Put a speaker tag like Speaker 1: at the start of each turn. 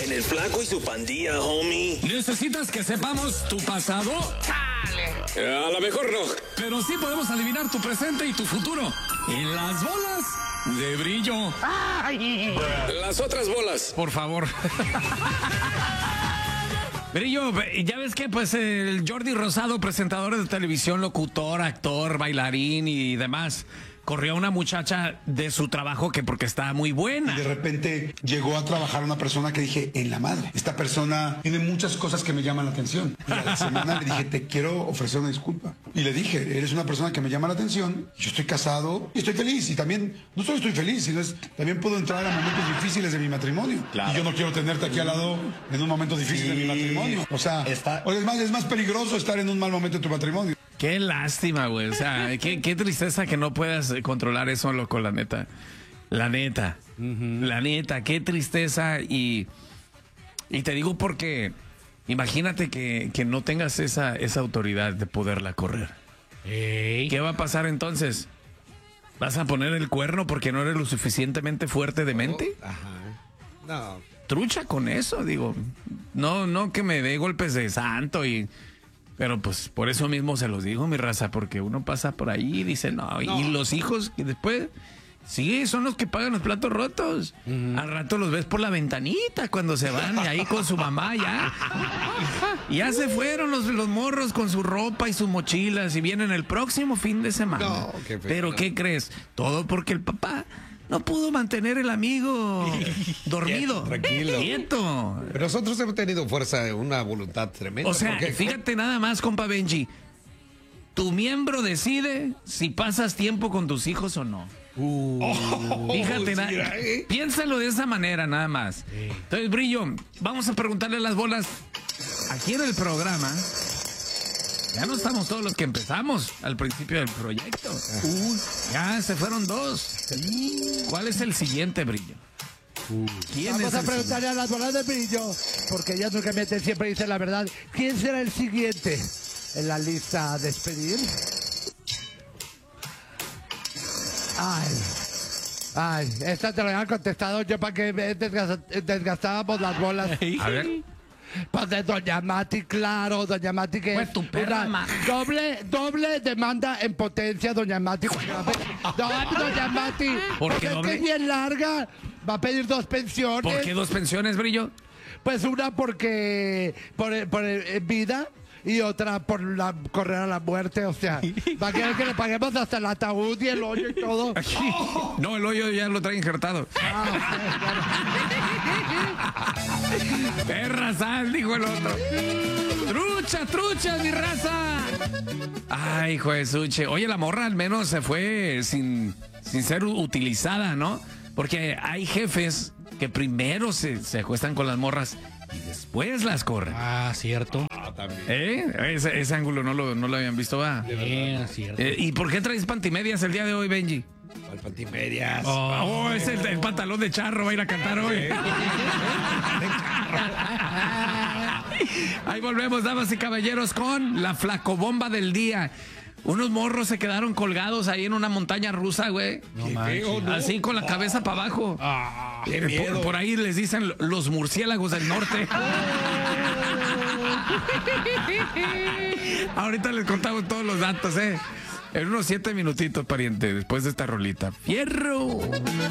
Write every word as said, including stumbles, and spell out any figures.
Speaker 1: En el Flaco y su pandilla, homie.
Speaker 2: ¿Necesitas que sepamos tu pasado?
Speaker 1: Eh, a lo mejor no.
Speaker 2: Pero sí podemos adivinar tu presente y tu futuro. En las bolas de brillo.
Speaker 1: Las otras bolas.
Speaker 2: Por favor. Brillo, ya ves que pues el Jordi Rosado, presentador de televisión, locutor, actor, bailarín y demás, corrió a una muchacha de su trabajo que porque estaba muy buena.
Speaker 3: Y de repente llegó a trabajar una persona que dije, en la madre, esta persona tiene muchas cosas que me llaman la atención. Y a la semana le dije, te quiero ofrecer una disculpa. Y le dije, eres una persona que me llama la atención, yo estoy casado y estoy feliz. Y también, no solo estoy feliz, sino es, también puedo entrar a momentos difíciles de mi matrimonio. Claro. Y yo no quiero tenerte aquí al lado en un momento difícil sí. de mi matrimonio. O sea, Está... o es más, es más peligroso estar en un mal momento de tu matrimonio.
Speaker 2: Qué lástima, güey. O sea, qué, qué tristeza que no puedas controlar eso, loco, la neta. La neta. Uh-huh. La neta, qué tristeza. Y, y te digo porque imagínate que, que no tengas esa, esa autoridad de poderla correr. Hey. ¿Qué va a pasar entonces? ¿Vas a poner el cuerno porque no eres lo suficientemente fuerte de mente?
Speaker 4: Oh, ajá. No.
Speaker 2: Trucha con eso, digo. No, no que me dé golpes de santo y... Pero pues por eso mismo se los digo, mi raza, porque uno pasa por ahí y dice, no, no. Y los hijos que después, sí, son los que pagan los platos rotos. Uh-huh. Al rato los ves por la ventanita cuando se van y ahí con su mamá ya. Ya se fueron los, los morros con su ropa y sus mochilas y vienen el próximo fin de semana.
Speaker 4: No, qué feo,
Speaker 2: Pero
Speaker 4: no.
Speaker 2: ¿qué crees? Todo porque el papá... no pudo mantener el amigo dormido.
Speaker 4: Quieto, tranquilo.
Speaker 2: Quieto.
Speaker 4: Pero nosotros hemos tenido fuerza, una voluntad tremenda.
Speaker 2: O sea,
Speaker 4: porque...
Speaker 2: fíjate nada más, compa Benji. Tu miembro decide si pasas tiempo con tus hijos o no.
Speaker 4: Uh, oh,
Speaker 2: fíjate,
Speaker 4: sí,
Speaker 2: na-
Speaker 4: ¿eh?
Speaker 2: piénsalo de esa manera nada más. Sí. Entonces, Brillo, vamos a preguntarle a las bolas. Aquí en el programa... ya no estamos todos los que empezamos al principio del proyecto. Uh, ya se fueron dos. ¿Cuál es el siguiente, Brillo?
Speaker 5: Uh.
Speaker 2: ¿Quién
Speaker 5: Vamos
Speaker 2: es
Speaker 5: a
Speaker 2: el
Speaker 5: preguntarle
Speaker 2: siguiente?
Speaker 5: a las bolas de Brillo, porque ellas nunca mienten, siempre dicen la verdad. ¿Quién será el siguiente en la lista a despedir? Ay, ay, esta te lo habían contestado yo para que desgast desgastábamos las bolas.
Speaker 2: A ver.
Speaker 5: Pues de Doña Mati, claro, Doña Mati que
Speaker 2: pues
Speaker 5: es
Speaker 2: tu perra,
Speaker 5: una doble, doble demanda en potencia, Doña Mati. No, Doña Mati, porque es que es bien larga, va a pedir dos pensiones.
Speaker 2: ¿Por qué dos pensiones, Brillo?
Speaker 5: Pues una porque por, por eh, vida y otra por la correr a la muerte, o sea, va a querer que le paguemos hasta el ataúd y el hoyo y todo.
Speaker 2: No, el hoyo ya lo trae injertado. Perra sal, dijo el otro. Trucha, trucha, mi raza. Ay, hijo de suche. Oye, la morra al menos se fue sin, sin ser utilizada, ¿no? Porque hay jefes que primero se, se acuestan con las morras y después las corren.
Speaker 6: Ah, cierto.
Speaker 4: Ah, también.
Speaker 2: ¿Eh? Ese, ese ángulo no lo, no lo habían visto, ¿va?
Speaker 6: Eh, cierto.
Speaker 2: Eh, ¿Y por qué traes pantimedias el día de hoy, Benji?
Speaker 4: Al pantimedias.
Speaker 2: Oh, oh, es el, el pantalón de charro, va a ir a cantar hoy. Ahí volvemos, damas y caballeros, con la flacobomba del día. Unos morros se quedaron colgados ahí en una montaña rusa, güey.
Speaker 4: No feo, ¿no?
Speaker 2: Así con la cabeza para abajo.
Speaker 4: Ah,
Speaker 2: Eh,
Speaker 4: qué miedo.
Speaker 2: por, por ahí les dicen los murciélagos del norte. Ahorita les contamos todos los datos, ¿eh? En unos siete minutitos, pariente, después de esta rolita. ¡Fierro!